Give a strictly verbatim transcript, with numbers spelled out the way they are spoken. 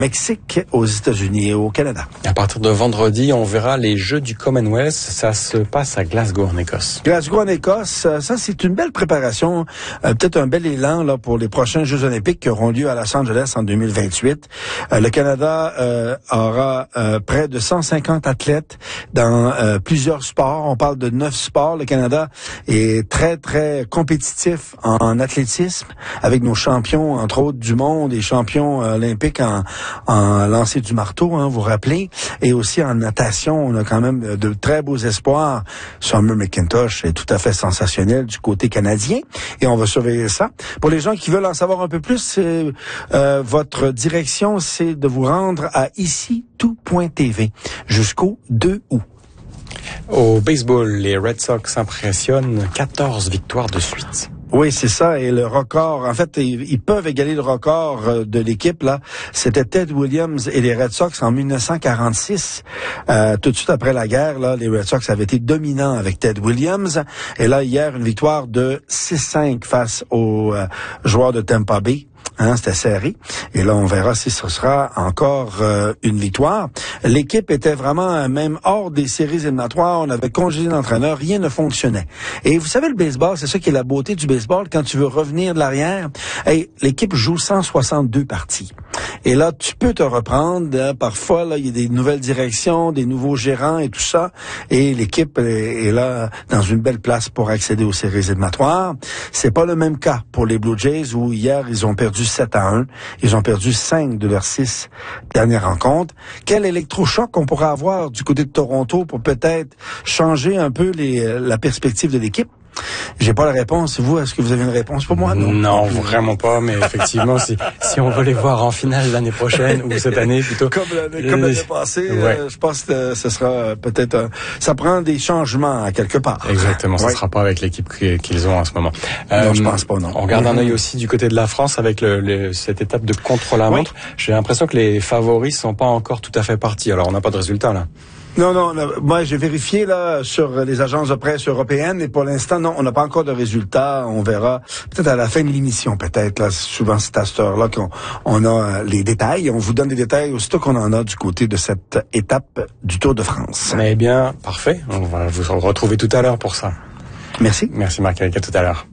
Mexique, aux États-Unis et au Canada. À partir de vendredi, on verra les Jeux du Commonwealth. Ça se passe à Glasgow, en Écosse. Glasgow, en Écosse, ça, c'est une belle préparation, euh, peut-être un bel élan là pour les prochains Jeux olympiques qui auront lieu à Los Angeles en deux mille vingt-huit. Euh, le Canada euh, aura euh, près de cent cinquante athlètes dans euh, plusieurs sports. On parle de neuf sports. Le Canada est très, très compétitif en, en athlétisme, avec nos champions, entre autres, du monde, et champions euh, olympiques en en lancer du marteau, hein, vous vous rappelez, et aussi en natation, on a quand même de très beaux espoirs. Summer McIntosh est tout à fait sensationnel du côté canadien, et on va surveiller ça. Pour les gens qui veulent en savoir un peu plus, euh, euh, votre direction, c'est de vous rendre à ici tout point t v jusqu'au deux août. Au baseball, les Red Sox impressionnent, quatorze victoires de suite. Oui, c'est ça. Et le record, en fait, ils, ils peuvent égaler le record de l'équipe, là. C'était Ted Williams et les Red Sox en dix-neuf cent quarante-six. Euh, tout de suite après la guerre, là, les Red Sox avaient été dominants avec Ted Williams. Et là, hier, une victoire de six cinq face aux euh, joueurs de Tampa Bay. Hein, c'était serré. Et là, on verra si ce sera encore euh, une victoire. L'équipe était vraiment même hors des séries éliminatoires. On avait congédié l'entraîneur. Rien ne fonctionnait. Et vous savez, le baseball, c'est ça qui est la beauté du baseball. Quand tu veux revenir de l'arrière, hey, l'équipe joue cent soixante-deux parties. Et là, tu peux te reprendre. Hein, parfois, là, il y a des nouvelles directions, des nouveaux gérants et tout ça. Et l'équipe est, est là dans une belle place pour accéder aux séries éliminatoires. C'est pas le même cas pour les Blue Jays où hier, ils ont perdu sept à un. Ils ont perdu cinq de leurs six dernières rencontres. Quel électrochoc on pourra avoir du côté de Toronto pour peut-être changer un peu les, la perspective de l'équipe? J'ai pas la réponse. Vous, est-ce que vous avez une réponse pour moi? Non, non vraiment pas. Mais effectivement, si, si on veut les voir en finale l'année prochaine ou cette année plutôt. Comme l'année, comme l'année passée, ouais. euh, je pense que ce sera peut-être... Euh, ça prend des changements à quelque part. Exactement. Ça ouais. sera pas avec l'équipe qu'ils ont en ce moment. Euh, non, je pense pas, non. On regarde un œil aussi du côté de la France avec le, le, cette étape de contre-la-montre. Oui. J'ai l'impression que les favoris sont pas encore tout à fait partis. Alors, on n'a pas de résultat, là. Non, non, non, moi j'ai vérifié là sur les agences de presse européennes et pour l'instant, non, on n'a pas encore de résultats. On verra peut-être à la fin de l'émission, peut-être. Là, souvent c'est à cette heure-là qu'on on a les détails. On vous donne des détails aussitôt qu'on en a du côté de cette étape du Tour de France. Eh bien, parfait. On va vous retrouver tout à l'heure pour ça. Merci. Merci Marc, à tout à l'heure.